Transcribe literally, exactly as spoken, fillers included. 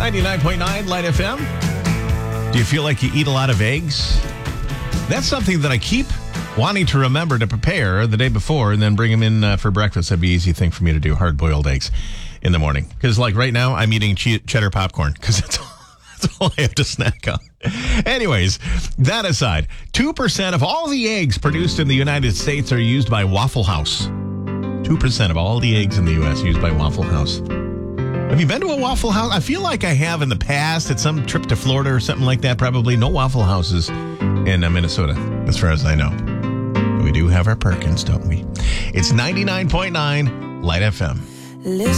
ninety-nine point nine Light F M. Do you feel like you eat a lot of eggs? That's something that I keep wanting to remember to prepare the day before and then bring them in uh, for breakfast. That'd be an easy thing for me to do, hard-boiled eggs in the morning. Because like right now, I'm eating che- cheddar popcorn because that's all, that's all I have to snack on. Anyways, that aside, two percent of all the eggs produced in the United States are used by Waffle House. two percent of all the eggs in the U S used by Waffle House. Have you been to a Waffle House? I feel like I have in the past at some trip to Florida or something like that. Probably no Waffle Houses in uh, Minnesota, as far as I know. But we do have our Perkins, don't we? It's ninety-nine point nine Light F M. Listen.